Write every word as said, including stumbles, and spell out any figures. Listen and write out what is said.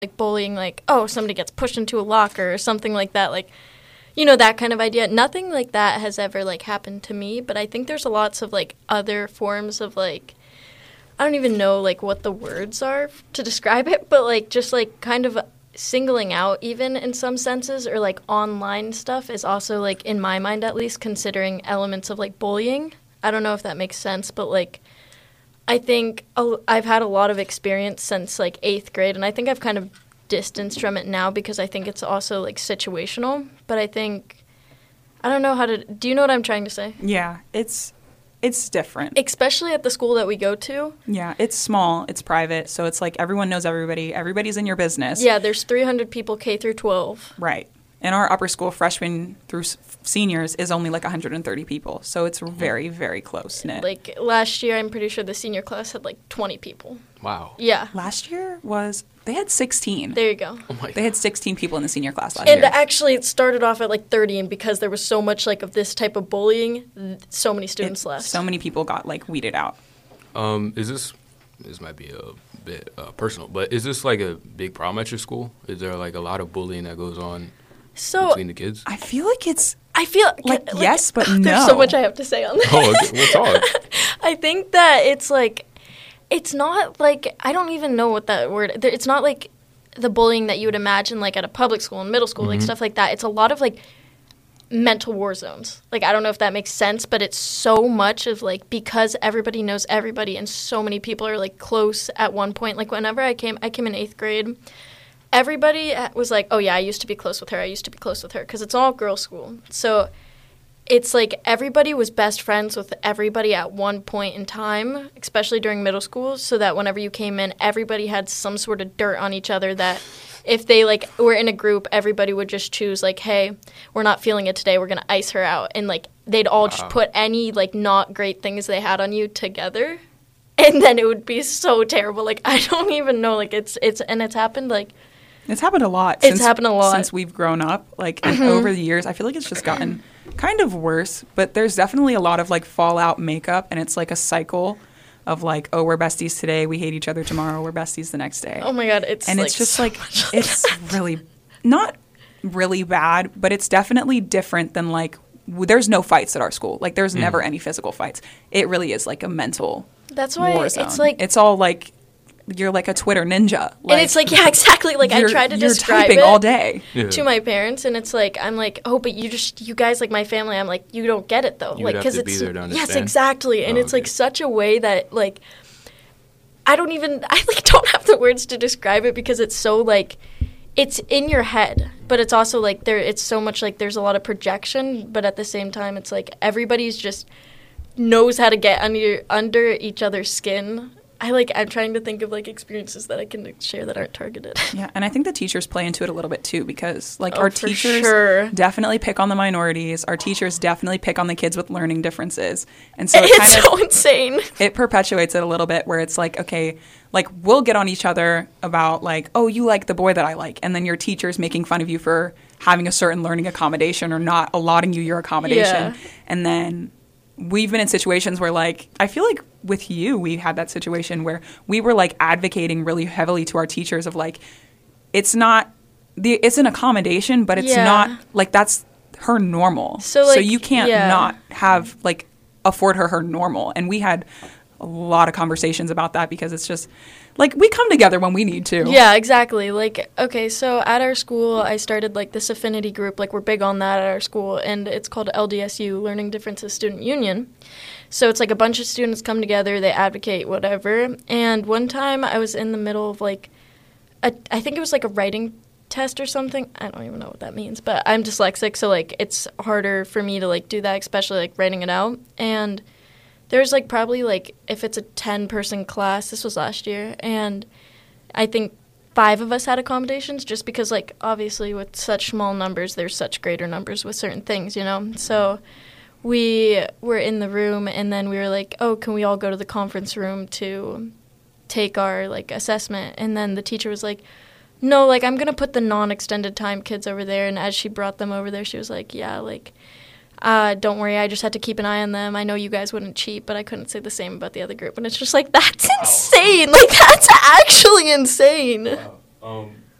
like bullying, like, oh, somebody gets pushed into a locker or something like that, like, you know, that kind of idea. Nothing like that has ever, like, happened to me, but I think there's lots of, like, other forms of, like, I don't even know, like, what the words are to describe it, but, like, just, like, kind of singling out even in some senses, or, like, online stuff is also, like, in my mind at least, considering elements of, like, bullying. I don't know if that makes sense, but, like, I think I've had a lot of experience since, like, eighth grade, and I think I've kind of distanced from it now because I think it's also, like, situational. But I think, I don't know how to, do you know what I'm trying to say? Yeah, it's it's different. Especially at the school that we go to. Yeah, it's small, it's private, so it's like everyone knows everybody, everybody's in your business. Yeah, there's three hundred people K through twelve. Right. And our upper school, freshmen through s- seniors, is only like one hundred thirty people. So it's very, very close-knit. Like, last year, I'm pretty sure the senior class had, like, twenty people. Wow. Yeah. Last year was, they had sixteen. There you go. Oh my They had sixteen people in the senior class last And year. actually, it started off at, like, thirty, and because there was so much, like, of this type of bullying, th- so many students It- left. So many people got, like, weeded out. Um, is this this might be a bit uh, personal, but is this like a big problem at your school? Is there like a lot of bullying that goes on So, between the kids? I feel like it's, I feel like, yes, but There's no. so much I have to say on that. Oh, okay, we'll talk. I think that it's like, it's not like, I don't even know what that word, there- it's not like the bullying that you would imagine like at a public school and middle school, like stuff like that. It's a lot of like mental war zones. Like, I don't know if that makes sense, but it's so much of like, because everybody knows everybody and so many people are like close at one point. Like, whenever I came, I came in eighth grade, everybody was like, oh yeah, I used to be close with her, I used to be close with her, because it's all girls' school. So it's like everybody was best friends with everybody at one point in time, especially during middle school, so that whenever you came in, everybody had some sort of dirt on each other that if they, like, were in a group, everybody would just choose, like, hey, we're not feeling it today, we're going to ice her out. And, like, they'd all just put any, like, not great things they had on you together. And then it would be so terrible. Like, I don't even know. Like, it's, it's, and it's happened, like, It's happened a lot. It's since, happened a lot. Since we've grown up. Like, and over the years, I feel like it's just gotten kind of worse. But there's definitely a lot of, like, fallout makeup. And it's, like, a cycle of, like, oh, we're besties today. We hate each other tomorrow. We're besties the next day. oh, my God, it's, and like, it's just, so like, much like it's that. really not really bad. But it's definitely different than, like, w- there's no fights at our school. Like, there's never any physical fights. It really is, like, a mental That's why war it's zone. like, It's all, like, you're like a Twitter ninja. Like, and it's like, yeah, exactly. Like, I you're- try to you're describe typing it all day. Yeah. to my parents, and it's like, I'm like, oh, but you just, you guys, like, my family, I'm like, you don't get it, though. You like, would have to it's, be there to yes, understand. exactly. And Oh, it's, like, okay. such a way that, like, I don't even, I, like, don't have the words to describe it because it's so, like, it's in your head, but it's also, like, there, it's so much, like, there's a lot of projection, but at the same time, it's, like, everybody's just knows how to get under, under each other's skin. I, like, I'm trying to think of, like, experiences that I can share that aren't targeted. Yeah, and I think the teachers play into it a little bit too because, like, Oh, our for teachers sure. definitely pick on the minorities. Our teachers definitely pick on the kids with learning differences, and so it It's kind so of insane. it perpetuates it a little bit where it's like, okay, like we'll get on each other about like, oh, you like the boy that I like, and then your teacher's making fun of you for having a certain learning accommodation or not allotting you your accommodation, Yeah. and then we've been in situations where, like, I feel like with you, we had that situation where we were, like, advocating really heavily to our teachers of, like, it's not, the it's an accommodation, but it's Yeah. not, like, that's her normal. So, like, you can't yeah. not have, like, afford her her normal. And we had a lot of conversations about that because it's just, like, we come together when we need to. Yeah, exactly. Like, okay, so at our school, I started, like, this affinity group. Like, we're big on that at our school, and it's called L D S U, Learning Differences Student Union. So it's, like, a bunch of students come together, they advocate, whatever. And one time I was in the middle of, like, a, I think it was, like, a writing test or something. I don't even know what that means, but I'm dyslexic, so, like, it's harder for me to, like, do that, especially, like, writing it out. And there's, like, probably, like, if it's a ten-person class, this was last year, and I think five of us had accommodations just because, like, obviously with such small numbers, there's such greater numbers with certain things, you know? So we were in the room, and then we were like, oh, can we all go to the conference room to take our, like, assessment? And then the teacher was like, no, like, I'm going to put the non-extended time kids over there. And as she brought them over there, she was like, yeah, like, Uh, don't worry, I just had to keep an eye on them. I know you guys wouldn't cheat, but I couldn't say the same about the other group. And it's just like, that's insane. Like, that's actually insane. Um,